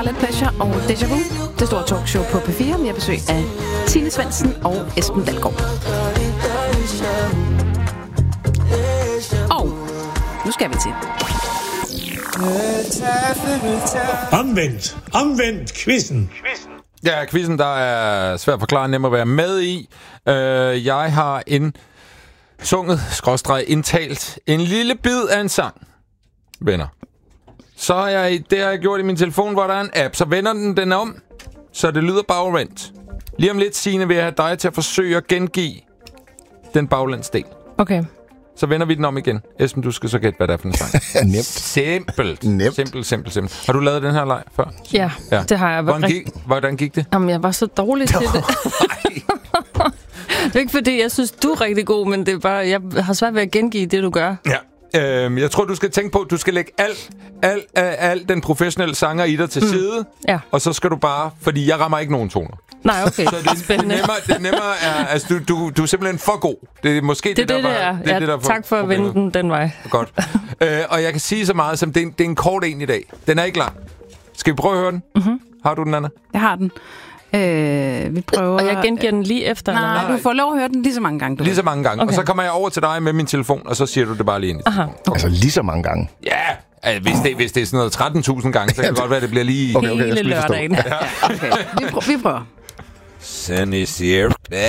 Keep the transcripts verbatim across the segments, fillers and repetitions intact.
Scarlet Pleasure og Deja Vu. Det store talkshow på P fire med besøg af Tine Svendsen og Esben Dalgaard. Og nu skal vi til Omvendt. Omvendt quizzen. Ja, quizzen, der er svært at forklare, nem at være med i. Uh, jeg har en sunget, skråstreg, indtalt en lille bid af en sang, venner. Så har jeg, det har jeg gjort i min telefon, hvor der er en app, så vender den den om, så det lyder bagvendt. Lige om lidt, Signe, vil jeg have dig til at forsøge at gengive den baglandsdel. Okay. Så vender vi den om igen. Esben, du skal så gætte, hvad det er for en sang. Nemt. Simpelt. Nemt. Simpelt, simpelt, simpelt. Har du lavet den her leg før? Ja, ja. Det har jeg. Hvordan gik, hvordan gik det? Jamen, jeg var så dårlig til det. Det er ikke fordi, jeg synes, du er rigtig god, men det er bare, jeg har svært ved at gengive det, du gør. Ja. Øhm, jeg tror, du skal tænke på, at du skal lægge al, al, al, al den professionelle sanger i dig til mm. side. Ja. Og så skal du bare... Fordi jeg rammer ikke nogen toner. Nej, okay. Så det, det, nemmere, det nemmere er... Altså, du, du, du er simpelthen for god. Det er måske det, det, det, det, der det var... er. Det, ja, det, der tak for at vende den den vej. Godt. øh, og jeg kan sige så meget som, det er, en, det er en kort en i dag. Den er ikke lang. Skal vi prøve at høre den? Mm-hmm. Har du den, Anna? Jeg har den. Øh, vi prøver... Og jeg gengiver den lige efter? Nej, eller? du får lov at høre den lige så mange gange. Du lige så mange gange. Okay. Og så kommer jeg over til dig med min telefon, og så siger du det bare lige ind i telefonen. Okay. Altså lige så mange gange. Ja, altså, hvis, det, hvis det er sådan noget tretten tusind gange, så kan det godt være, det bliver lige... Okay, okay, jeg hele lørdagen. Ja, okay. Vi, prøver, vi prøver. Sunny Sierra.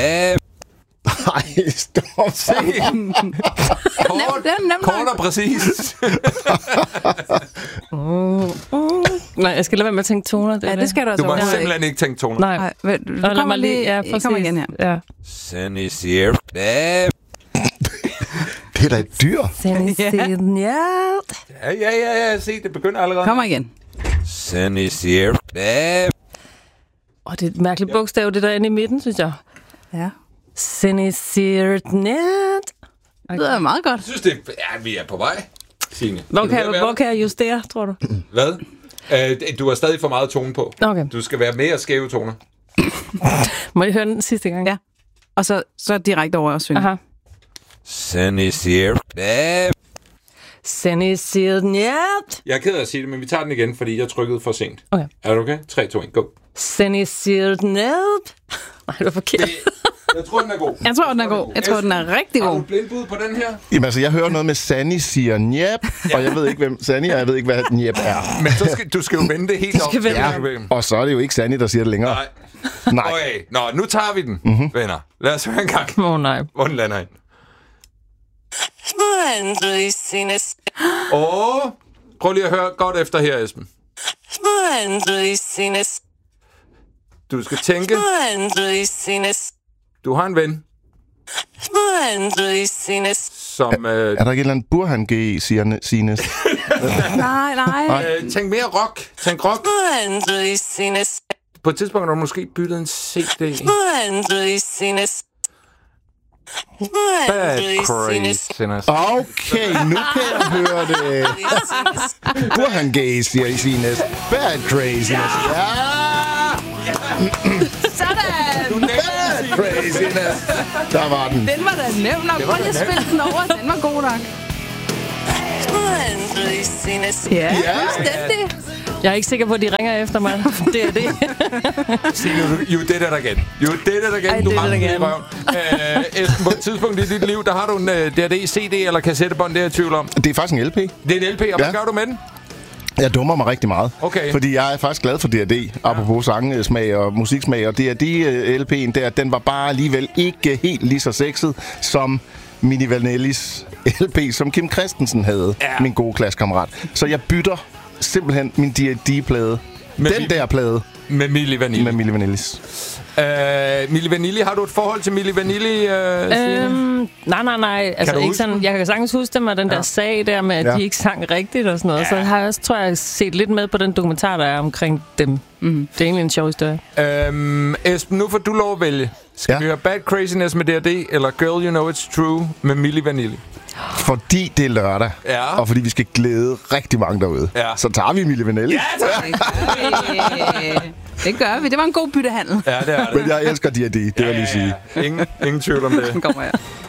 Nej, stop. Se. Kort, kort og præcis. uh, uh. Nej, jeg skal lade være med at tænke toner. Det ja, det skal du altså. Du må simpelthen ikke tænke toner. Nej. Nej, vel, du kommer lad mig lige... Ja, I kommer igen her. Ja. Sunny Sierra. Det er da et dyr. Sunny Sierra. Ja, ja, ja, ja. Se, det begynder allerede. Kommer igen. Sunny Sierra. Åh, det er et mærkeligt bogstav, det der inde i midten, synes jeg. Ja. Sunny Sierra. Det lyder meget godt. Jeg synes, det er... Ja, vi er på vej, Signe. Hvor kan, jeg, hvor kan jeg justere, tror du? Hvad? Uh, du har stadig for meget tone på. Okay. Du skal være mere skæve toner. Må jeg høre den sidste gang? Ja. Og så, så direkte over og synge. Aha. Sunny Sierra. Sunny Sierra. Jeg er ked af at sige det, men vi tager den igen, fordi jeg trykkede for sent. Okay. Er du okay? tre, to, et, go. Sunny Sierra. Nej, det var forkert. Det, jeg tror, den er god. Jeg tror, den er god. Jeg tror, den er rigtig god. Har du blindbud på den her? Jamen altså, jeg hører noget med Sanny siger njep, ja. Og jeg ved ikke, hvem Sanny er, og jeg ved ikke, hvad njep er. Men så skal, du skal jo vende det helt op. Ja. Og så er det jo ikke Sanny, der siger det længere. Nej. Nej. Okay, nå, nu tager vi den, mm-hmm. venner. Lad os høre en gang. Åh, oh, nej. Hvor den lander ind. Åh, oh, prøv lige at høre godt efter her, Esben. Du skal tænke. Du har en ven. Som... Øh... Er der ikke et eller andet Burhan G, siger Sines? nej, nej. Øh, tænk mere rock. Tænk rock. På et tidspunkt har du måske byttet en C D. Bad craziness. Okay, nu kan jeg høre det. Burhan G, siger Sines. Bad craziness. Ja! Sådan! Bad craziness. Der var den. Den var da nem nok. Prøv lige at spille den over. Den var god nok. Ja, fuldstændig. Jeg er ikke sikker på, at de ringer efter mig. Det er det. Signe, you did it again. You did it again. I Du did ramte it den i again. røven. Øh, Esben, på et tidspunkt i dit liv, der har du en uh, D V D, C D eller kassettebånd, det er jeg i tvivl om. Det er faktisk en L P. Det er en L P, og hvad Ja. gør du med den? Jeg dummer mig rigtig meget. Okay. Fordi jeg er faktisk glad for D R D, ja. Apropos sangsmag og musiksmag. Og D R D-L P'en der, den var bare alligevel ikke helt lige så sexet som Milli Vanillis L P, som Kim Christensen havde, ja. Min gode klassekammerat. Så jeg bytter simpelthen min D R D-plade. Med Den mi- der plade. Med Milli Vanilli. Med Milli Vanillis. Uh, Milli Vanilli, har du et forhold til Milli Vanilli? Uh, øhm, nej, nej, nej. Altså, ikke sådan, jeg kan sagtens huske dem, og den der ja. sag der med, at ja. de ikke sang rigtigt og sådan noget. Ja. Så har jeg også, tror jeg, set lidt med på den dokumentar, der er omkring dem. Mm. Det er egentlig en sjov historie. Um, Esben, nu får du lov at vælge. Skal ja. vi høre Bad Craziness med D R D, eller Girl You Know It's True med Milli Vanilli? Fordi det er lørdag, ja. Og fordi vi skal glæde rigtig mange derude, ja. så tager vi Milli Vanilli. Ja, tak. Det gør vi. Det var en god byttehandel. Ja, det er det. Men jeg elsker D R D, det vil jeg lige sige. Ingen, ingen tvivl om det. Den kommer her.